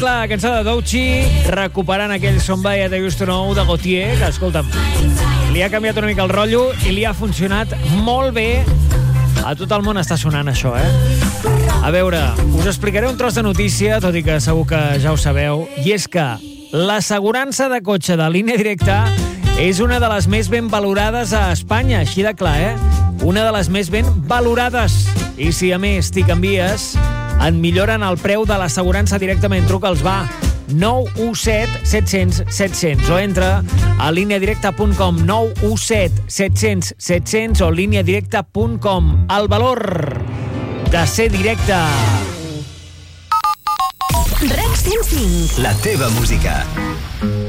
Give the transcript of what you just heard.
mescla, cançó de Douchi, recuperant aquell Somebody I Used to Know de Gautier, que, escolta'm, li ha canviat una mica el rotllo i li ha funcionat molt bé. A tot el món està sonant això, A veure, us explicaré un tros de notícia, tot i que segur que ja ho sabeu, i és que l'assegurança de cotxe de Línia Directa és una de les més ben valorades a Espanya, així de clar, Una de les més ben valorades. I si a més t'hi canvies, et milloren el preu de l'assegurança directament. Truca'ls, va, 917 700 700 o entra a lineadirecta.com, 917 700 700 o lineadirecta.com. El valor de ser directe. RAC 105. La teva música.